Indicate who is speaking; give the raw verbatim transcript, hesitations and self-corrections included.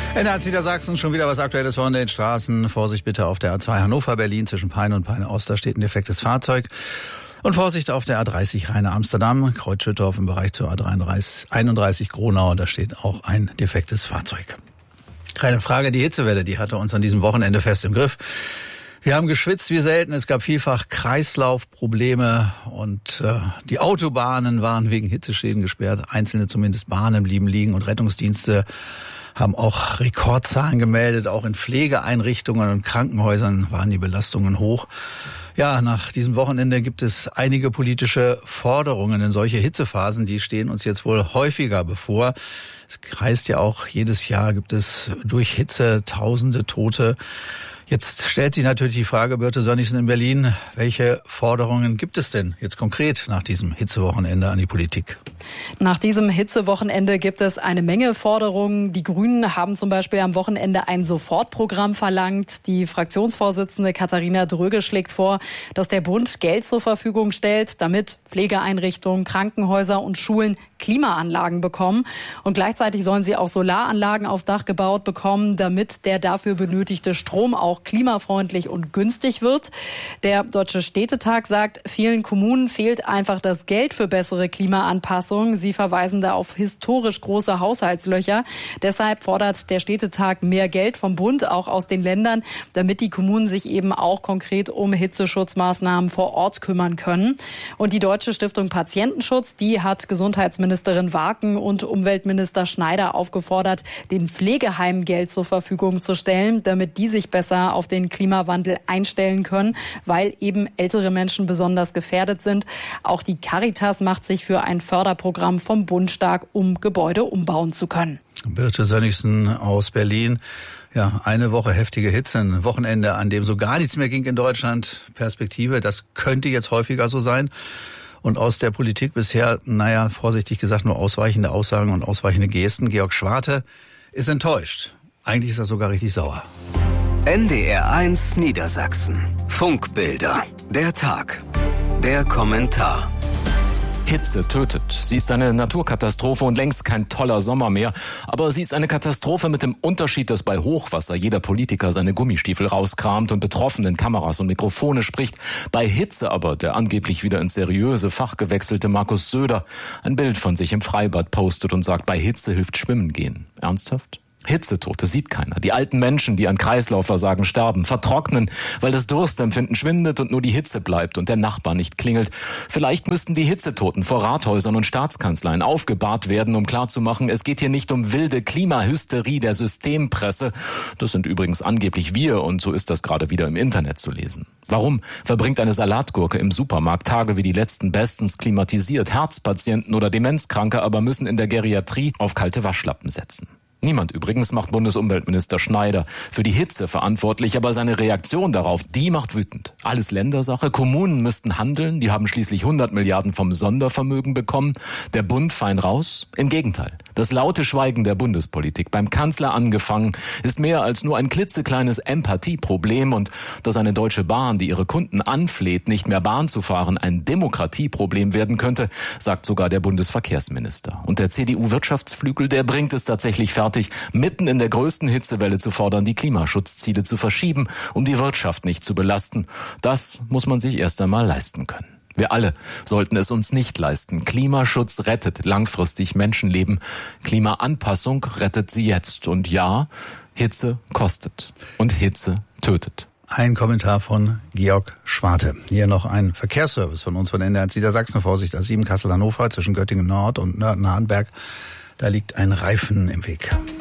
Speaker 1: In der Niedersachsen schon wieder was Aktuelles von den Straßen. Vorsicht bitte auf der A zwei Hannover-Berlin zwischen Peine und Peine-Ost. Da steht ein defektes Fahrzeug. Und Vorsicht auf der A dreißig Rheine-Amsterdam, Kreuz Schüttorf im Bereich zur A einunddreißig Gronau. Da steht auch ein defektes Fahrzeug. Keine Frage, die Hitzewelle, die hatte uns an diesem Wochenende fest im Griff. Wir haben geschwitzt wie selten. Es gab vielfach Kreislaufprobleme und äh, die Autobahnen waren wegen Hitzeschäden gesperrt. Einzelne zumindest Bahnen blieben liegen und Rettungsdienste haben auch Rekordzahlen gemeldet. Auch in Pflegeeinrichtungen und Krankenhäusern waren die Belastungen hoch. Ja, nach diesem Wochenende gibt es einige politische Forderungen in solche Hitzephasen. Die stehen uns jetzt wohl häufiger bevor. Es heißt ja auch, jedes Jahr gibt es durch Hitze tausende Tote. Jetzt stellt sich natürlich die Frage, Birte Sönnigsen in Berlin, welche Forderungen gibt es denn jetzt konkret nach diesem Hitzewochenende an die Politik?
Speaker 2: Nach diesem Hitzewochenende gibt es eine Menge Forderungen. Die Grünen haben zum Beispiel am Wochenende ein Sofortprogramm verlangt. Die Fraktionsvorsitzende Katharina Dröge schlägt vor, dass der Bund Geld zur Verfügung stellt, damit Pflegeeinrichtungen, Krankenhäuser und Schulen Klimaanlagen bekommen. Und gleichzeitig sollen sie auch Solaranlagen aufs Dach gebaut bekommen, damit der dafür benötigte Strom auch klimafreundlich und günstig wird. Der Deutsche Städtetag sagt, vielen Kommunen fehlt einfach das Geld für bessere Klimaanpassung. Sie verweisen da auf historisch große Haushaltslöcher. Deshalb fordert der Städtetag mehr Geld vom Bund, auch aus den Ländern, damit die Kommunen sich eben auch konkret um Hitzeschutzmaßnahmen vor Ort kümmern können. Und die Deutsche Stiftung Patientenschutz, die hat Gesundheitsministerin Waken und Umweltminister Schneider aufgefordert, den Pflegeheimen Geld zur Verfügung zu stellen, damit die sich besser auf den Klimawandel einstellen können, weil eben ältere Menschen besonders gefährdet sind. Auch die Caritas macht sich für ein Förderprogramm vom Bund stark, um Gebäude umbauen zu können.
Speaker 1: Birte Sönnigsen aus Berlin. Ja, eine Woche heftige Hitze, ein Wochenende, an dem so gar nichts mehr ging in Deutschland. Perspektive, das könnte jetzt häufiger so sein. Und aus der Politik bisher, naja, vorsichtig gesagt, nur ausweichende Aussagen und ausweichende Gesten. Georg Schwarte ist enttäuscht. Eigentlich ist er sogar richtig sauer.
Speaker 3: N D R eins Niedersachsen. Funkbilder. Der Tag. Der Kommentar.
Speaker 4: Hitze tötet. Sie ist eine Naturkatastrophe und längst kein toller Sommer mehr. Aber sie ist eine Katastrophe mit dem Unterschied, dass bei Hochwasser jeder Politiker seine Gummistiefel rauskramt und betroffenen Kameras und Mikrofone spricht. Bei Hitze aber der angeblich wieder ins seriöse Fach gewechselte Markus Söder ein Bild von sich im Freibad postet und sagt, bei Hitze hilft Schwimmen gehen. Ernsthaft? Hitzetote sieht keiner. Die alten Menschen, die an Kreislaufversagen sterben, vertrocknen, weil das Durstempfinden schwindet und nur die Hitze bleibt und der Nachbar nicht klingelt. Vielleicht müssten die Hitzetoten vor Rathäusern und Staatskanzleien aufgebahrt werden, um klarzumachen, es geht hier nicht um wilde Klimahysterie der Systempresse. Das sind übrigens angeblich wir und so ist das gerade wieder im Internet zu lesen. Warum verbringt eine Salatgurke im Supermarkt Tage wie die letzten bestens klimatisiert? Herzpatienten oder Demenzkranke aber müssen in der Geriatrie auf kalte Waschlappen setzen. Niemand übrigens macht Bundesumweltminister Schneider für die Hitze verantwortlich, aber seine Reaktion darauf, die macht wütend. Alles Ländersache, Kommunen müssten handeln, die haben schließlich hundert Milliarden vom Sondervermögen bekommen. Der Bund fein raus? Im Gegenteil. Das laute Schweigen der Bundespolitik, beim Kanzler angefangen, ist mehr als nur ein klitzekleines Empathieproblem und dass eine Deutsche Bahn, die ihre Kunden anfleht, nicht mehr Bahn zu fahren, ein Demokratieproblem werden könnte, sagt sogar der Bundesverkehrsminister. Und der C D U-Wirtschaftsflügel, der bringt es tatsächlich fertig, mitten in der größten Hitzewelle zu fordern, die Klimaschutzziele zu verschieben, um die Wirtschaft nicht zu belasten. Das muss man sich erst einmal leisten können. Wir alle sollten es uns nicht leisten. Klimaschutz rettet langfristig Menschenleben. Klimaanpassung rettet sie jetzt. Und ja, Hitze kostet. Und Hitze tötet.
Speaker 1: Ein Kommentar von Georg Schwarte. Hier noch ein Verkehrsservice von uns von N D R eins Niedersachsen. Vorsicht, A sieben Kassel-Hannover zwischen Göttingen Nord und Nörten-Hardenberg. Da liegt ein Reifen im Weg.